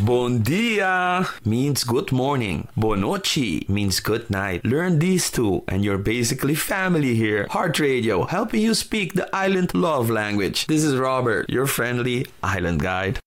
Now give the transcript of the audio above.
Bon dia means good morning. Bonochi means good night. Learn these two and you're basically family here. Heart Radio, helping you speak the island love language. This is Robert, your friendly island guide.